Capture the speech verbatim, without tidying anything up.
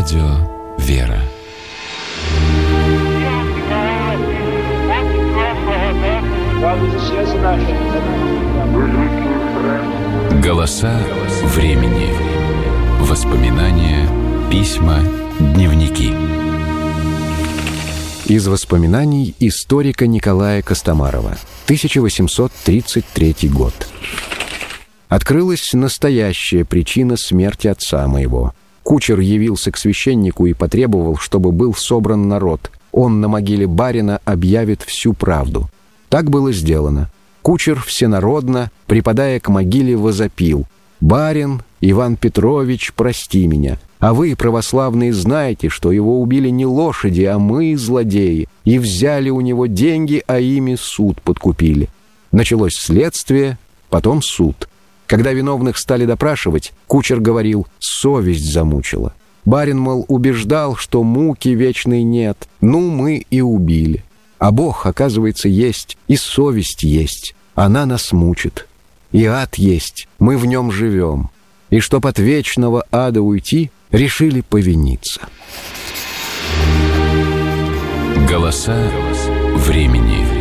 Радио «Вера». Голоса времени. Воспоминания, письма, дневники. Из воспоминаний историка Николая Костомарова. тысяча восемьсот тридцать третий год. Открылась настоящая причина смерти отца моего. Кучер явился к священнику и потребовал, чтобы был собран народ. Он на могиле барина объявит всю правду. Так было сделано. Кучер всенародно, припадая к могиле, возопил: «Барин Иван Петрович, прости меня. А вы, православные, знаете, что его убили не лошади, а мы, злодеи, и взяли у него деньги, а ими суд подкупили». Началось следствие, потом суд. Когда виновных стали допрашивать, кучер говорил: «Совесть замучила». Барин, мол, убеждал, что муки вечной нет. Ну, мы и убили. А Бог, оказывается, есть, и совесть есть. Она нас мучит. И ад есть, мы в нем живем. И чтоб от вечного ада уйти, решили повиниться. Голоса времени.